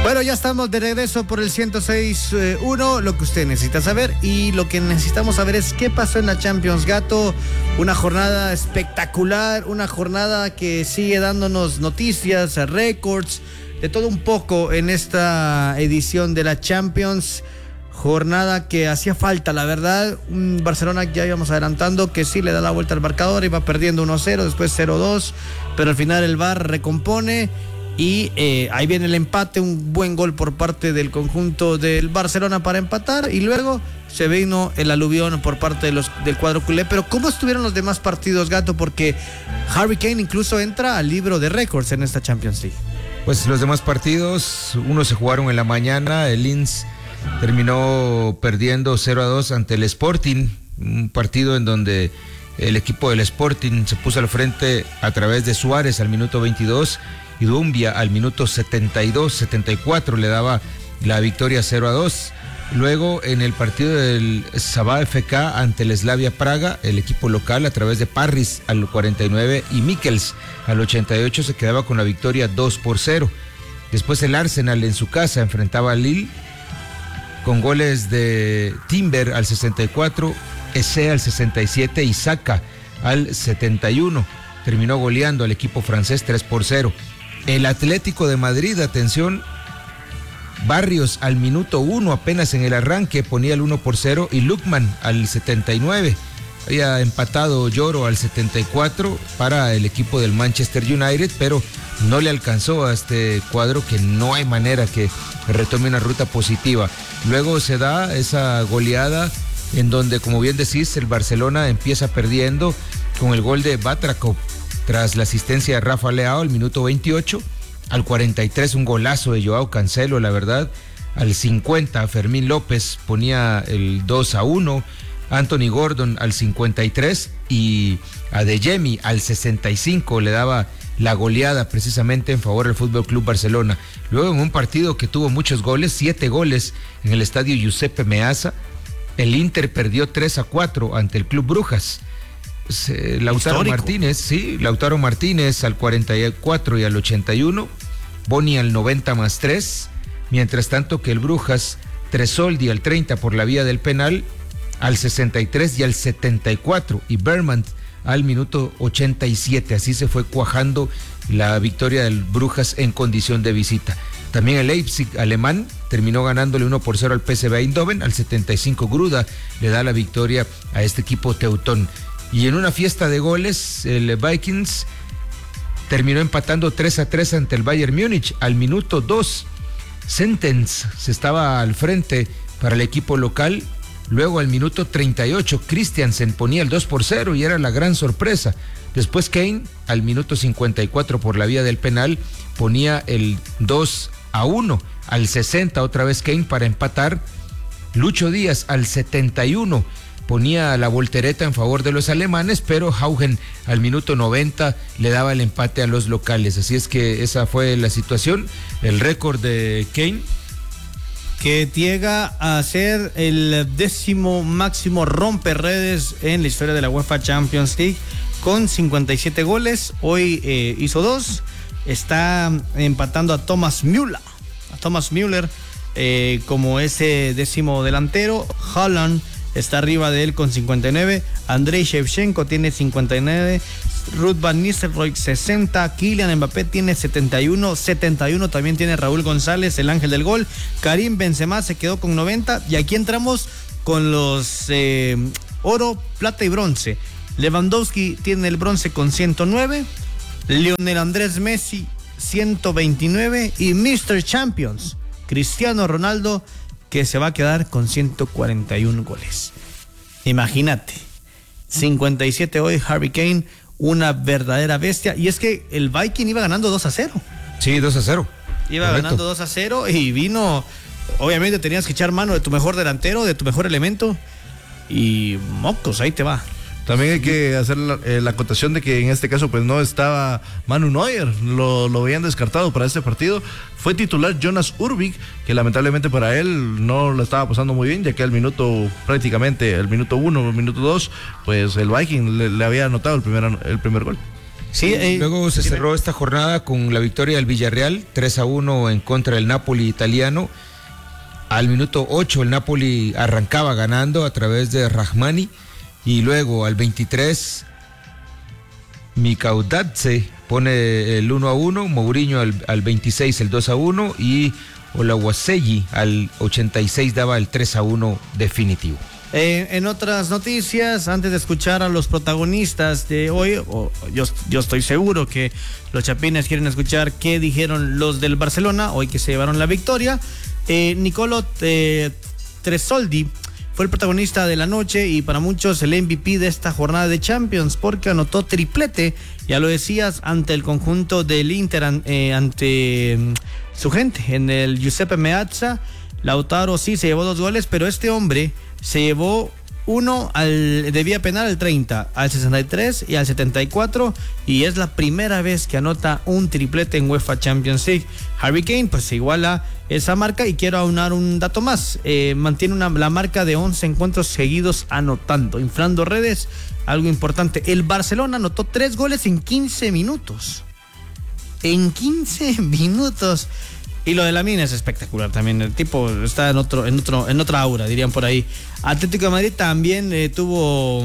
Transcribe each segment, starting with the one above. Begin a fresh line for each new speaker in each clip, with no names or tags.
Bueno, ya estamos de regreso por el 106.1, lo que usted necesita saber, y lo que necesitamos saber es qué pasó en la Champions, Gato. Una jornada espectacular, una jornada que sigue dándonos noticias, récords, de todo un poco en esta edición de la Champions. Jornada que hacía falta, la verdad. Un Barcelona, ya íbamos adelantando, que sí le da la vuelta al marcador, iba perdiendo 1-0, después 0-2, pero al final el VAR recompone. Y ahí viene el empate, un buen gol por parte del conjunto del Barcelona para empatar, y luego se vino el aluvión por parte del cuadro culé. Pero ¿cómo estuvieron los demás partidos, Gato? Porque Harry Kane incluso entra al libro de récords en esta Champions League.
Pues los demás partidos, unos se jugaron en la mañana. El Linz terminó perdiendo 0-2 ante el Sporting, un partido en donde el equipo del Sporting se puso al frente a través de Suárez al minuto 22, y Dumbia al minuto 72-74 le daba la victoria 0-2. Luego en el partido del Sabah FK ante el Slavia Praga, el equipo local a través de Parris al 49 y Mikkels al 88 se quedaba con la victoria 2-0. Después el Arsenal en su casa enfrentaba al Lille con goles de Timber al 64, Eze al 67 y Saka al 71. Terminó goleando al equipo francés 3-0. El Atlético de Madrid, atención, Barrios al minuto 1, apenas en el arranque, ponía el 1-0, y Lukman al 79. Había empatado Lloro al 74 para el equipo del Manchester United, pero no le alcanzó a este cuadro, que no hay manera que retome una ruta positiva. Luego se da esa goleada en donde, como bien decís, el Barcelona empieza perdiendo con el gol de Batrakov tras la asistencia de Rafa Leao al minuto 28, al 43 un golazo de Joao Cancelo, la verdad, al 50 Fermín López ponía el 2-1, Anthony Gordon al 53 y Adeyemi al 65 le daba la goleada precisamente en favor del Fútbol Club Barcelona. Luego, en un partido que tuvo muchos goles, 7 goles en el estadio Giuseppe Meazza, el Inter perdió 3-4 ante el Club Brujas. Lautaro Martínez al 44 y al 81, Boni al 90 más 3, mientras tanto que el Brujas, Tresoldi al 30 por la vía del penal, al 63 y al 74, y Berman al minuto 87. Así se fue cuajando la victoria del Brujas en condición de visita. También el Leipzig alemán terminó ganándole 1-0 al PSV Eindhoven, al 75 Gruda le da la victoria a este equipo teutón. Y en una fiesta de goles, el Vikings terminó empatando 3-3 ante el Bayern Múnich al minuto 2. Sentens se estaba al frente para el equipo local. Luego al minuto 38, Christiansen ponía el 2-0 y era la gran sorpresa. Después Kane al minuto 54 por la vía del penal ponía el 2-1. Al 60 otra vez Kane para empatar. Lucho Díaz al 71 ponía la voltereta en favor de los alemanes, pero Haugen al minuto 90 le daba el empate a los locales. Así es que esa fue la situación, el récord de Kane,
que llega a ser el 10º máximo romperredes en la historia de la UEFA Champions League, con 57 goles. Hoy hizo 2, está empatando a Thomas Müller como ese 10º delantero. Haaland está arriba de él con 59, Andrei Shevchenko tiene 59, Ruud van Nistelrooy 60, Kylian Mbappé tiene 71 también tiene Raúl González, el ángel del gol. Karim Benzema se quedó con 90, y aquí entramos con los oro, plata y bronce. Lewandowski tiene el bronce con 109, Lionel Andrés Messi 129, y Mr. Champions, Cristiano Ronaldo, que se va a quedar con 141 goles. Imagínate, 57 hoy Harry Kane, una verdadera bestia. Y es que el Viking iba ganando 2-0.
Sí, 2-0.
Iba correcto, ganando 2-0 y vino, obviamente tenías que echar mano de tu mejor delantero, de tu mejor elemento, y mocos, ahí te va.
También hay que hacer la acotación de que en este caso pues no estaba Manu Neuer, lo habían descartado para este partido. Fue titular Jonas Urbik, que lamentablemente para él no lo estaba pasando muy bien, ya que prácticamente el minuto 1, el minuto 2, pues el Viking le había anotado el primer gol.
Sí,
luego se cerró esta jornada con la victoria del Villarreal, 3-1 en contra del Napoli italiano. Al minuto 8 el Napoli arrancaba ganando a través de Rahmani, y luego al 23 Mikaudatse pone el 1-1, Mourinho al 26 el 2-1 y Olawaseyi al 86 daba el 3-1 definitivo.
En otras noticias, antes de escuchar a los protagonistas de hoy, yo estoy seguro que los chapines quieren escuchar qué dijeron los del Barcelona, hoy que se llevaron la victoria. Nicolo Tresoldi fue el protagonista de la noche y para muchos el MVP de esta jornada de Champions, porque anotó triplete, ya lo decías, ante el conjunto del Inter, ante su gente, en el Giuseppe Meazza. Lautaro sí se llevó 2 goles, pero este hombre se llevó uno de vía penal al 30, al 63 y al 74, y es la primera vez que anota un triplete en UEFA Champions League. Harry Kane pues se iguala esa marca, y quiero aunar un dato más, mantiene la marca de 11 encuentros seguidos anotando, inflando redes, algo importante. El Barcelona anotó 3 goles en 15 minutos. En 15 minutos. Y lo de Lamine es espectacular también. El tipo está en otra aura, dirían por ahí. Atlético de Madrid también tuvo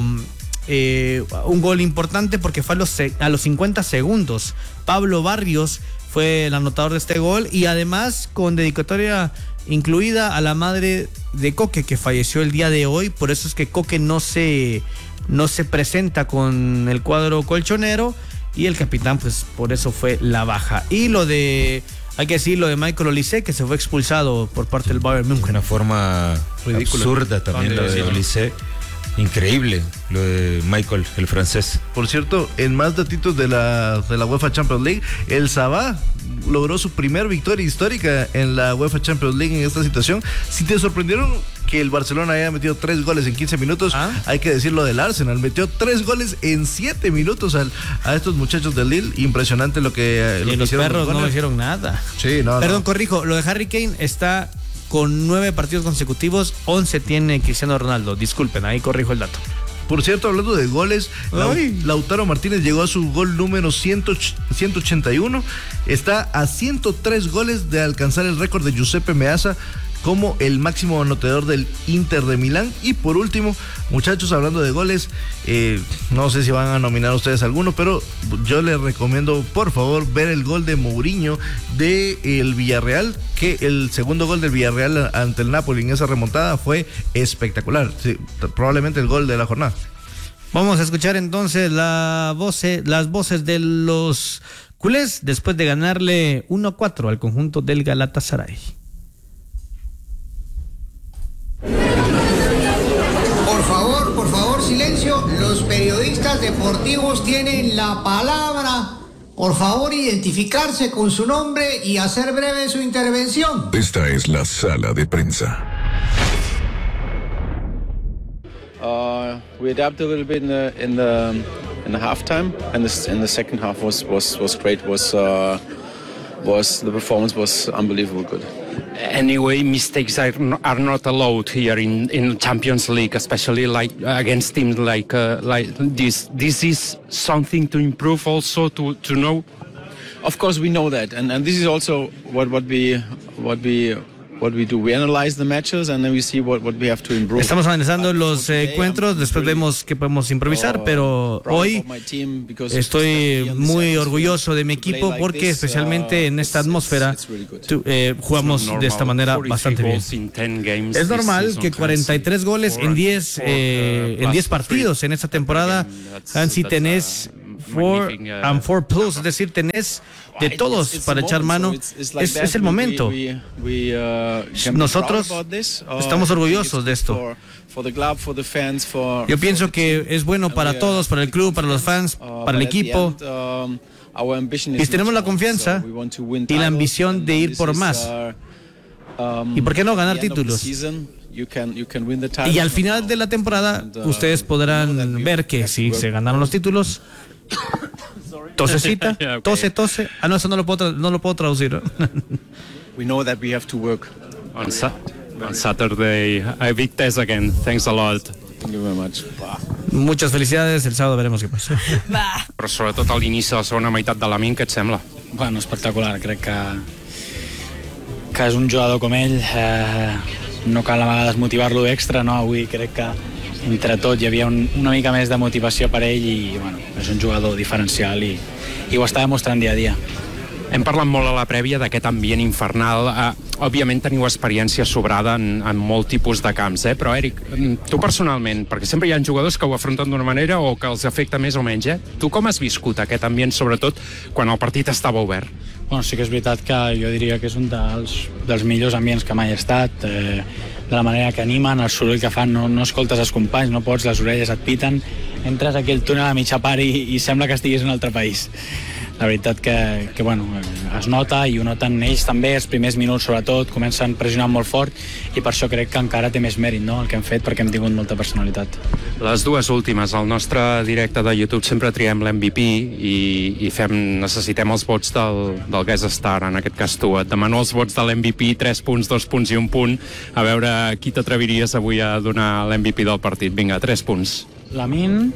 un gol importante, porque fue a los 50 segundos. Pablo Barrios fue el anotador de este gol, y además con dedicatoria incluida a la madre de Coque, que falleció el día de hoy. Por eso es que Coque no se presenta con el cuadro colchonero, y el capitán pues por eso fue la baja. Y hay que decir lo de Michael Olise, que se fue expulsado por parte del Bayern Múnich.
Una forma ridícula, absurda también lo de Olise. Increíble lo de Michael, el francés.
Por cierto, en más datitos de la UEFA Champions League, el Sabah logró su primer victoria histórica en la UEFA Champions League en esta situación. Si te sorprendieron que el Barcelona haya metido 3 goles en 15 minutos, hay que decir lo del Arsenal. Metió 3 goles en 7 minutos a estos muchachos del Lille. Impresionante lo que
los perros no hicieron nada.
Sí, no.
Perdón, corrijo, lo de Harry Kane está con 9 partidos consecutivos, 11 tiene Cristiano Ronaldo. Disculpen, ahí corrijo el dato.
Por cierto, hablando de goles, Lautaro Martínez llegó a su gol número 181. Está a 103 goles de alcanzar el récord de Giuseppe Meazza como el máximo anotador del Inter de Milán. Y por último, muchachos, hablando de goles, no sé si van a nominar ustedes alguno, pero yo les recomiendo por favor ver el gol de Mourinho de el Villarreal, que el segundo gol del Villarreal ante el Napoli en esa remontada fue espectacular. Sí, probablemente el gol de la jornada.
Vamos a escuchar entonces las voces de los culés después de ganarle 1-4 al conjunto del Galatasaray.
Por favor, silencio. Los periodistas deportivos tienen la palabra. Por favor, identificarse con su nombre y hacer breve su intervención.
Esta es la sala de prensa.
We adapted a little bit in the halftime, and in the second half was great. The performance was unbelievable good.
Anyway, mistakes are not allowed here in Champions League, especially like against teams like this. This is something to improve, also to know.
Of course, we know that, and this is also what we do. We analyze the matches and then we see what we have to improve.
Estamos analizando los encuentros, después vemos qué podemos improvisar, pero hoy estoy muy orgulloso de mi equipo porque especialmente en esta atmósfera jugamos de esta manera bastante bien. Es normal que 43 goles en 10 partidos en esta temporada, Hansi, tenés 4 plus, es decir, tenés de todos para echar mano. Es el momento. Nosotros estamos orgullosos de esto. Yo pienso que es bueno para todos, para el club, para los fans, para el equipo. Y tenemos la confianza y la ambición de ir por más. ¿Y por qué no ganar títulos? Y al final de la temporada ustedes podrán ver que si se ganaron los títulos. Tosecita, tose. Ah, no, eso no lo puedo traducir.
We know that we have to work.
On Saturday, I big test again. Thanks a lot.
Thank you very much.
Muchas felicidades, el sábado veremos qué pasa.
Però sobretot a l'inici de la segona meitat de Lamine, què et sembla?
Bueno, espectacular, crec que és un jugador com ell, no cal a vegades motivar-lo extra, no? Avui crec que entre tot hi havia una mica més de motivació per ell i bueno, és un jugador diferencial i ho està demostrant dia a dia.
Hem parlat molt a la prèvia d'aquest ambient infernal. Òbviament teniu experiència sobrada en molt tipus de camps, però Eric, tu personalment, perquè sempre hi ha jugadors que ho afronten d'una manera o que els afecta més o menys, tu com has viscut aquest ambient, sobretot quan el partit estava obert?
Bueno, sí que és veritat que jo diria que és un dels millors ambients que mai he estat, de la manera que animen, el soroll que fan, no escoltes els companys, no pots, les orelles et piten, entres aquí al túnel a mitja part i sembla que estiguis en un altre país. La veritat que bueno, es nota i ho noten ells també, els primers minuts sobretot, comencen pressionant molt fort i per això crec que encara té més mèrit, no?, el que hem fet, perquè hem tingut molta personalitat.
Les dues últimes, al nostre directe de YouTube sempre triem l'MVP i necessitem els vots del Guest Star, en aquest cas tu. Et demano els vots de l'MVP, 3 punts, 2 punts i 1 punt, a veure qui t'atreviries avui a donar l'MVP del partit. Vinga, 3 punts.
Lamine.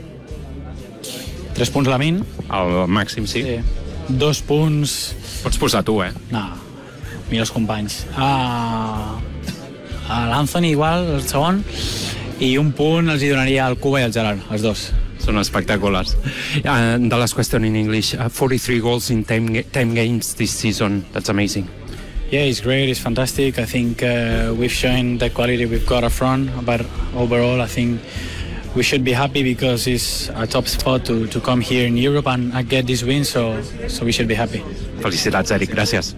3 punts Lamine.
El màxim, sí.
2 punts...
Pots posar tu,
No, millors companys. A l'Anthony igual, el segon, i 1 punt els hi donaria al Cuba i al Gerard, els dos.
Són espectaculars. The last question in English. 43 goals in 10 games this season. That's amazing.
Yeah, it's great, it's fantastic. I think we've shown the quality we've got up front, but overall I think we should be happy because it's a top spot to come here in Europe and get this win, so we should be happy.
Felicitats, Eric, gràcies.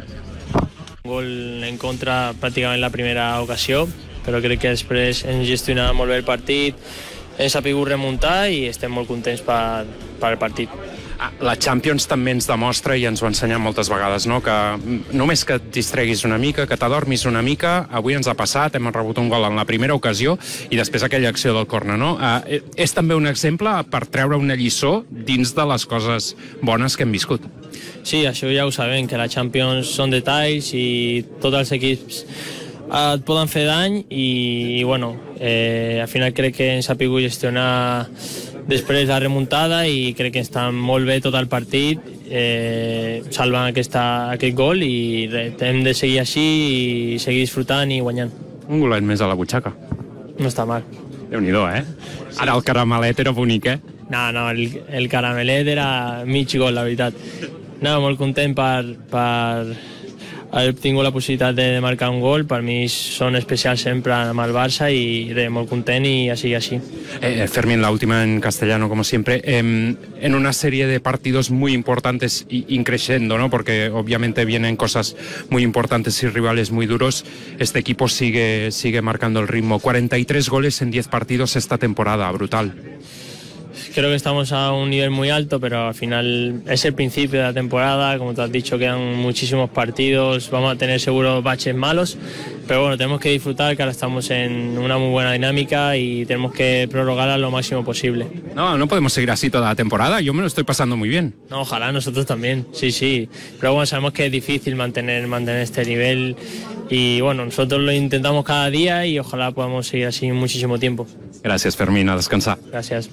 Gol en contra pràcticament la primera ocasió, però crec que després hem gestionat molt bé el partit, hem sabut remuntar i estem molt contents per el partit.
La Champions també ens demostra, i ens ho ha ensenyat moltes vegades, no?, que només que et distreguis una mica, que t'adormis una mica, avui ens ha passat, hem rebut un gol en la primera ocasió i després aquella acció del córner, no? És també un exemple per treure una lliçó dins de les coses bones que hem viscut.
Sí, això ja ho sabem, que la Champions són detalls i tots els equips et poden fer dany i bueno, al final crec que hem sabut gestionar després la remuntada i crec que està molt bé tot el partit, salvant aquest gol i hem de seguir així i seguir disfrutant i guanyant.
Un golet més a la butxaca.
No està mal.
Déu-n'hi-do, Sí. Ara el caramelet era bonic,
No, el caramelet era mig gol, la veritat. No, molt content per haver tingut la possibilitat de marcar un gol. Per mi són especials sempre amb el Barça y molt content y así.
Fermín, la última en castellano, como siempre. En una serie de partidos muy importantes y creciendo, ¿no? Porque obviamente vienen cosas muy importantes y rivales muy duros. Este equipo sigue marcando el ritmo. 43 goles en 10 partidos esta temporada, brutal.
Creo que estamos a un nivel muy alto, pero al final es el principio de la temporada. Como te has dicho, quedan muchísimos partidos, vamos a tener seguro baches malos, pero bueno, tenemos que disfrutar, que ahora estamos en una muy buena dinámica y tenemos que prorrogarla lo máximo posible.
No podemos seguir así toda la temporada, yo me lo estoy pasando muy bien.
No, ojalá nosotros también, sí, pero bueno, sabemos que es difícil mantener este nivel y bueno, nosotros lo intentamos cada día y ojalá podamos seguir así muchísimo tiempo.
Gracias, Fermín, a descansar.
Gracias.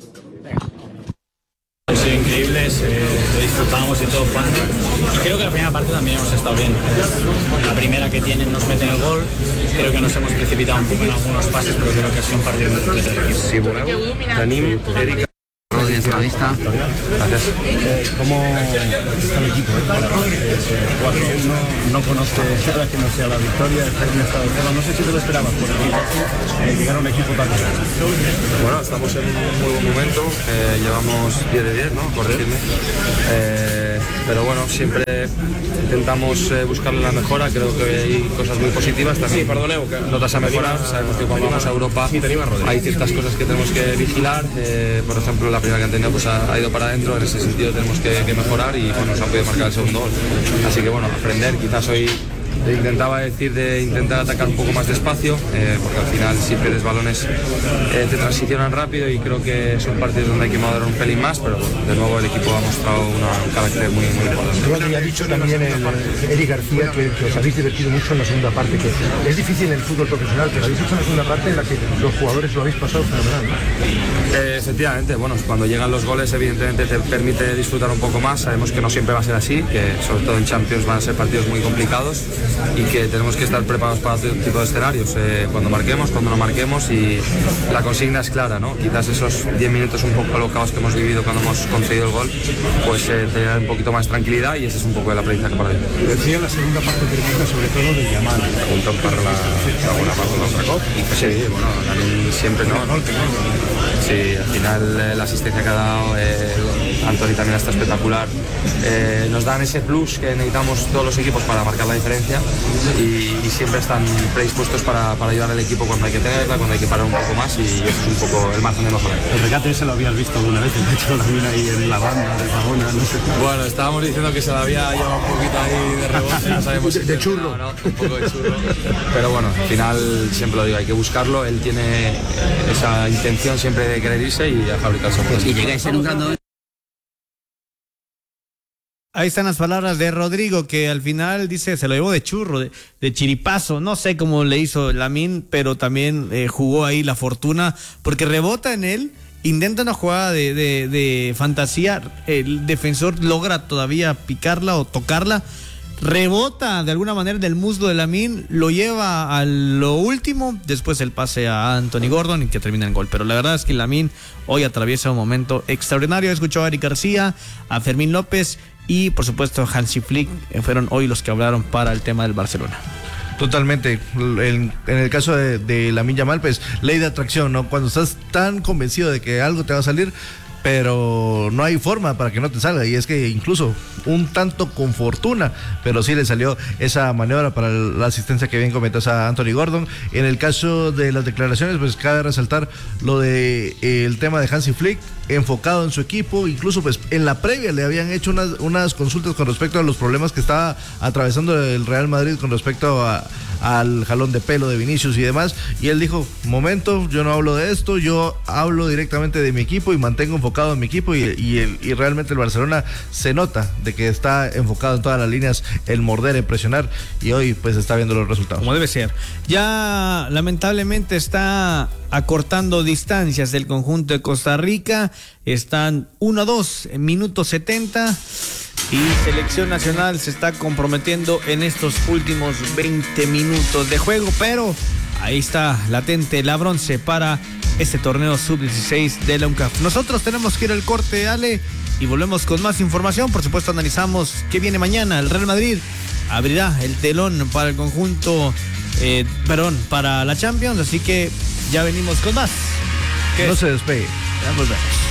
Han sido increíbles, lo disfrutamos y todo jugando. Y creo que la primera parte también hemos estado bien. La primera que tienen nos meten el gol. Creo que nos hemos precipitado un poco en algunos pases, pero creo que ha sido un partido muy completo del equipo.
Sí, bueno, Tanim, Erika.
Gracias.
¿Cómo está el equipo? No conoce nada que no sea la victoria, está en un estado de forma. No sé si te lo esperabas por el llegar a un equipo tan grande.
Bueno, estamos en un muy buen momento, llevamos 10 de 10, ¿no? Corregirme. Pero bueno, siempre intentamos buscarle la mejora, creo que hay cosas muy positivas también.
Sí, perdoneu.
Notas a mejorar, sabemos que cuando vamos a Europa hay ciertas cosas que tenemos que vigilar, por ejemplo la primera que han tenido pues ha ido para adentro, en ese sentido tenemos que mejorar y bueno, nos han podido marcar el segundo gol. Así que bueno, aprender, quizás hoy intentaba decir de intentar atacar un poco más despacio, porque al final si pierdes balones te transicionan rápido y creo que son partidos donde hay que madurar un pelín más, pero de nuevo el equipo ha mostrado un carácter muy importante.
Igual que ya ha dicho también Eric García que os habéis divertido mucho en la segunda parte, que es difícil en el fútbol profesional, pero habéis hecho una segunda parte en la que los jugadores lo habéis pasado fenomenal.
Efectivamente, bueno, cuando llegan los goles evidentemente te permite disfrutar un poco más, sabemos que no siempre va a ser así, que sobre todo en Champions van a ser partidos muy complicados y que tenemos que estar preparados para todo tipo de escenarios, cuando marquemos, cuando no marquemos, y la consigna es clara, ¿no? Quizás esos 10 minutos un poco alocados que hemos vivido cuando hemos conseguido el gol, pues te da un poquito más tranquilidad y ese es un poco el aprendizaje para ello.
Decía la segunda parte termina sobre todo de Yamal.
Preguntó para la buena parte de otra cosa. Sí, bueno, también siempre no. Sí, al final la asistencia que ha dado Anthony también está espectacular. Nos dan ese plus que necesitamos todos los equipos para marcar la diferencia y siempre están predispuestos para ayudar al equipo cuando hay que tenerla, cuando hay que parar un poco más, y eso es un poco el margen de mejora.
El regate ese lo habías visto alguna vez, de hecho la mina ahí en la banda de Pagona, no sé.
Bueno, estábamos diciendo que se la había llevado un poquito ahí de rebote, no sabemos si
de churro.
No, un poco de churro. Pero bueno, al final siempre lo digo, hay que buscarlo, él tiene esa intención siempre de querer irse y a fabricar sorpresas.
Y llega a ser un gran...
Ahí están las palabras de Rodrigo, que al final dice, se lo llevó de churro, de chiripazo. No sé cómo le hizo Lamine, pero también jugó ahí la fortuna, porque rebota en él, intenta una jugada de fantasía, el defensor logra todavía picarla o tocarla, rebota de alguna manera del muslo de Lamine, lo lleva a lo último, después el pase a Anthony Gordon y que termina en gol. Pero la verdad es que Lamine hoy atraviesa un momento extraordinario. Escuchó a Eric García, a Fermín López y por supuesto Hansi Flick, fueron hoy los que hablaron para el tema del Barcelona.
Totalmente. En el caso de Lamine Yamal, pues ley de atracción, ¿no? Cuando estás tan convencido de que algo te va a salir, pero no hay forma para que no te salga, y es que incluso un tanto con fortuna, pero sí le salió esa maniobra para la asistencia que bien comentas a Anthony Gordon. En el caso de las declaraciones, pues cabe resaltar lo de el tema de Hansi Flick, enfocado en su equipo, incluso pues en la previa le habían hecho unas consultas con respecto a los problemas que estaba atravesando el Real Madrid con respecto al jalón de pelo de Vinicius y demás, y él dijo, momento, yo no hablo de esto, yo hablo directamente de mi equipo y mantengo enfocado en mi equipo, y realmente el Barcelona se nota de que está enfocado en todas las líneas, en morder, en presionar, y hoy pues está viendo los resultados.
Como debe ser. Ya lamentablemente está acortando distancias del conjunto de Costa Rica, están 1-2 en minuto 70 y Selección Nacional se está comprometiendo en estos últimos 20 minutos de juego, pero ahí está latente la bronce para este torneo sub-16 de la UNCAF. Nosotros tenemos que ir al corte, Ale, y volvemos con más información. Por supuesto analizamos qué viene mañana. El Real Madrid abrirá el telón para el conjunto, para la Champions, así que ya venimos con más.
No se despegue.
Ya volvemos.